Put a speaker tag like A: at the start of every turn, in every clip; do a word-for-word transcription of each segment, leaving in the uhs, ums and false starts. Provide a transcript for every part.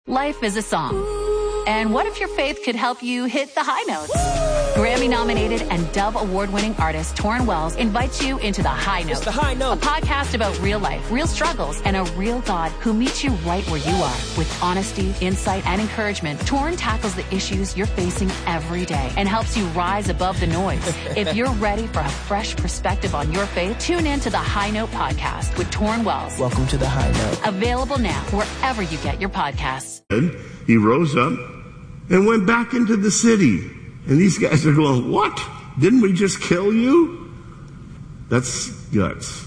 A: Life is a song. And what if your faith could help you hit the high notes? Grammy-nominated and Dove Award-winning artist Torrin Wells invites you into The High Note.
B: It's The High Note.
A: A podcast about real life, real struggles, and a real God who meets you right where you are. With honesty, insight, and encouragement, Torrin tackles the issues you're facing every day and helps you rise above the noise. If you're ready for a fresh perspective on your faith, tune in to The High Note podcast with Torrin Wells.
B: Welcome to The High Note.
A: Available now wherever you get your podcasts.
C: He rose up and went back into the city. And these guys are going, what? Didn't we just kill you? That's guts.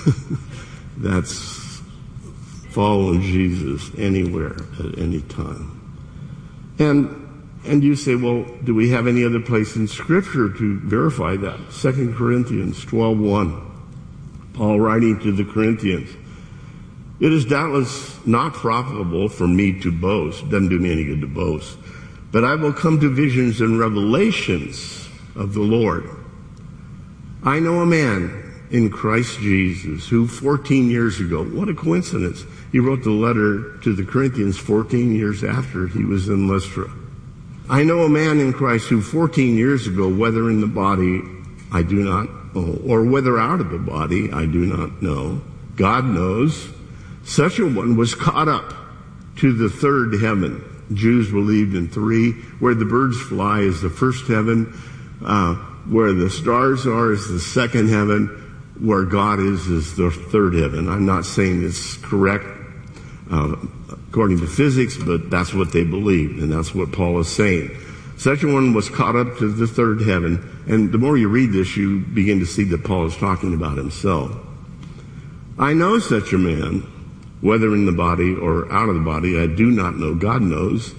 C: That's following Jesus anywhere at any time. And and you say, well, do we have any other place in Scripture to verify that? Second Corinthians twelve one. Paul writing to the Corinthians. It is doubtless not profitable for me to boast. Doesn't do me any good to boast. But I will come to visions and revelations of the Lord. I know a man in Christ Jesus who fourteen years ago, what a coincidence, he wrote the letter to the Corinthians fourteen years after he was in Lystra. I know a man in Christ who fourteen years ago, whether in the body, I do not know, or whether out of the body, I do not know. God knows. Such a one was caught up to the third heaven. Jews believed in three. Where the birds fly is the first heaven. Uh, where the stars are is the second heaven. Where God is is the third heaven. I'm not saying it's correct uh, according to physics, but that's what they believed, and that's what Paul is saying. Such a one was caught up to the third heaven. And the more you read this, you begin to see that Paul is talking about himself. I know such a man, whether in the body or out of the body, I do not know. God knows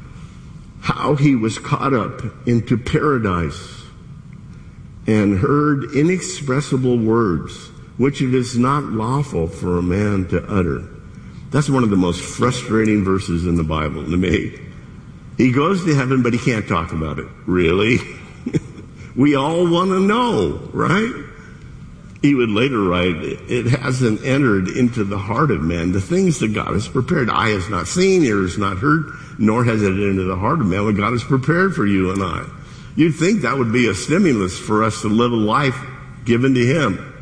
C: how he was caught up into paradise and heard inexpressible words, which it is not lawful for a man to utter. That's one of the most frustrating verses in the Bible to me. He goes to heaven, but he can't talk about it. Really? We all want to know, right? He would later write, it hasn't entered into the heart of man the things that God has prepared. Eye has not seen, ear has not heard, nor has it entered the heart of man what God has prepared for you and I. You'd think that would be a stimulus for us to live a life given to him.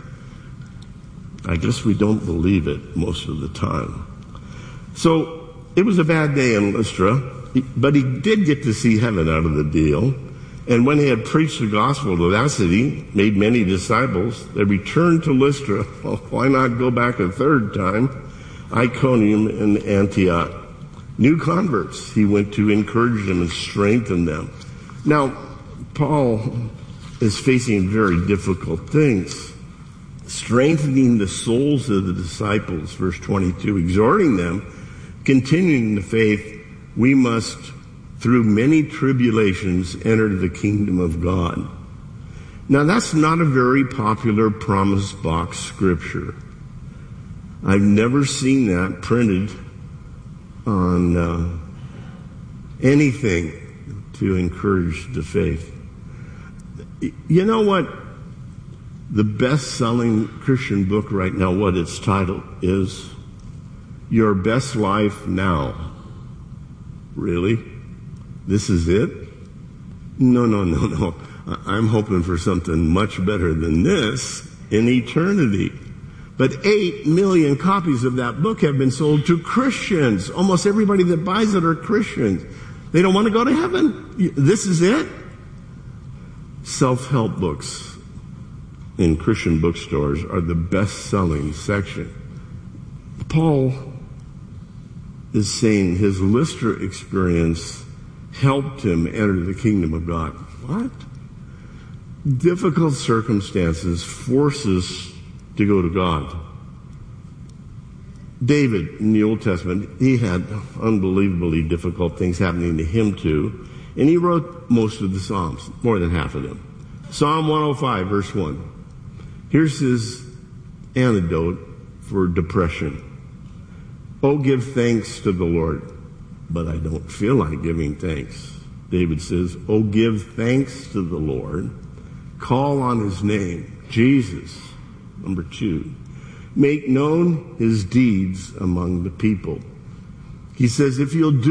C: I guess we don't believe it most of the time. So it was a bad day in Lystra, but he did get to see heaven out of the deal. And when he had preached the gospel to that city, made many disciples, they returned to Lystra. Well, why not go back a third time? Iconium and Antioch. New converts. He went to encourage them and strengthen them. Now, Paul is facing very difficult things. Strengthening the souls of the disciples, verse twenty-two, exhorting them, continuing the faith, we must through many tribulations enter the kingdom of God. Now that's not a very popular promise box scripture. I've never seen that printed on uh, anything to encourage the faith. You know what? The best-selling Christian book right now, what its title is? Your Best Life Now. Really? This is it? No, no, no, no. I'm hoping for something much better than this in eternity. But eight million copies of that book have been sold to Christians. Almost everybody that buys it are Christians. They don't want to go to heaven. This is it? Self-help books in Christian bookstores are the best-selling section. Paul is saying his Lystra experience helped him enter the kingdom of God. What? Difficult circumstances force us to go to God. David in the Old Testament, he had unbelievably difficult things happening to him too, and he wrote most of the Psalms, more than half of them. Psalm one oh five, verse one. Here's his antidote for depression. Oh, give thanks to the Lord. But I don't feel like giving thanks. David says, oh, give thanks to the Lord. Call on his name, Jesus. Number two, make known his deeds among the people. He says, if you'll do